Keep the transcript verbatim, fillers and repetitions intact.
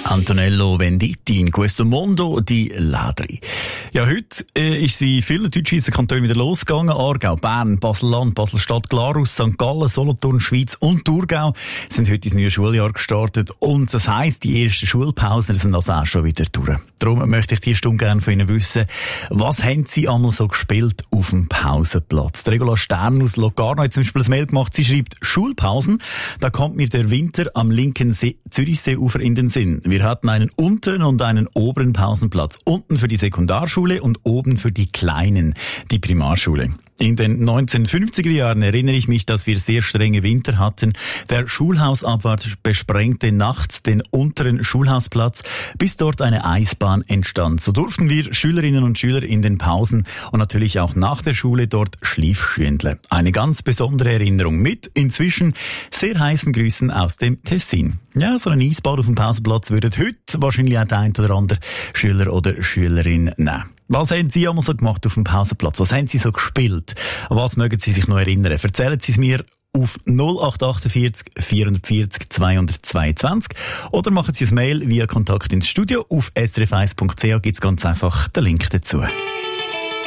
Antonello Venditti in questo mondo di ladri. Ja, heute äh, ist sie in vielen Deutschschweizer Kantonen wieder losgegangen. Aargau, Bern, Basel-Land, Basel-Stadt, Glarus, Sankt Gallen, Solothurn, Schweiz und Thurgau sind heute ins neue Schuljahr gestartet. Und das heisst, die ersten Schulpausen sind also auch schon wieder durch. Darum möchte ich diese Stunde gerne von Ihnen wissen, was haben Sie einmal so gespielt auf dem Pausenplatz? Der Regula Stern aus Locarno hat zum Beispiel ein Mail gemacht. Sie schreibt, Schulpausen, da kommt mir der Winter am linken See, Zürichseeufer in den Sinn. Wir hatten einen unteren und einen oberen Pausenplatz. Unten für die Sekundarschule und oben für die Kleinen, die Primarschule. In den neunzehnhundertfünfziger Jahren erinnere ich mich, dass wir sehr strenge Winter hatten. Der Schulhausabwart besprengte nachts den unteren Schulhausplatz, bis dort eine Eisbahn entstand. So durften wir Schülerinnen und Schüler in den Pausen und natürlich auch nach der Schule dort Schliefschwindle. Eine ganz besondere Erinnerung mit inzwischen sehr heißen Grüßen aus dem Tessin. Ja, so ein Eisbad auf dem Pausenplatz würde heute wahrscheinlich auch der ein oder andere Schüler oder Schülerin nehmen. Was haben Sie einmal so gemacht auf dem Pausenplatz? Was haben Sie so gespielt? Was mögen Sie sich noch erinnern? Erzählen Sie es mir auf null acht acht vier vier vier zwei zwei zwei oder machen Sie ein Mail via Kontakt ins Studio. Auf s r f eins punkt c h gibt es ganz einfach den Link dazu.